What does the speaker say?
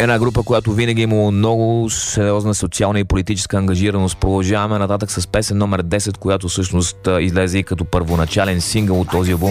Една група, която винаги има много сериозна социална и политическа ангажираност. Продължаваме нататък с песен номер 10, която всъщност излезе и като първоначален сингъл от този албум.